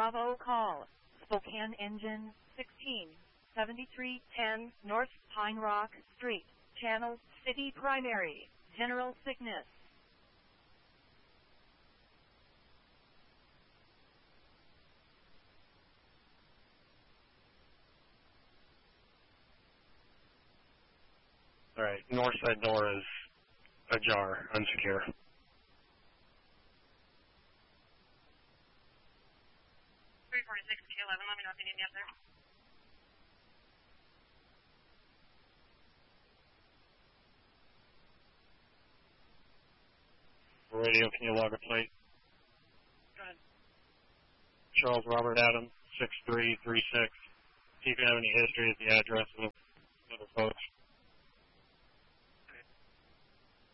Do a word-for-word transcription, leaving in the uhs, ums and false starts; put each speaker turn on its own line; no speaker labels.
Bravo call. Spokane engine sixteen seventy-three ten North Pine Rock Street. Channel City Primary. General sickness.
All right, north side door is ajar, unsecure.
three forty-six K eleven, let me know if you need me up there.
Radio, can you log a plate?
Go ahead.
Charles Robert Adam, six three three six. See if you have any history at the address of the other folks.